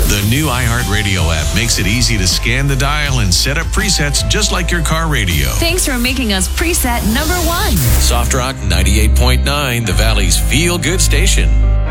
The new iHeartRadio app makes it easy to scan the dial and set up presets just like your car radio. Thanks for making us preset number 1. Soft Rock 98.9, the Valley's feel-good station.